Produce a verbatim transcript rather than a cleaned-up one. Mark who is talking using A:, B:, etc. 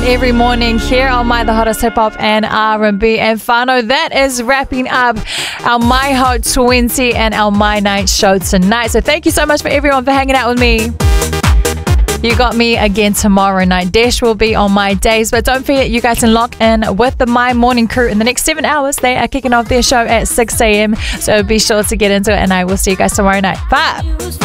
A: nine every morning here on My The Hottest Hip Hop and R and B. And Fano, that is wrapping up our My Hot twenty and our My Night show tonight. So thank you so much for everyone for hanging out with me. You got me again tomorrow night. Dash will be on My Days, but don't forget you guys can lock in with the My Morning crew in the next seven hours. They are kicking off their show at six a.m. So be sure to get into it, and I will see you guys tomorrow night. Bye.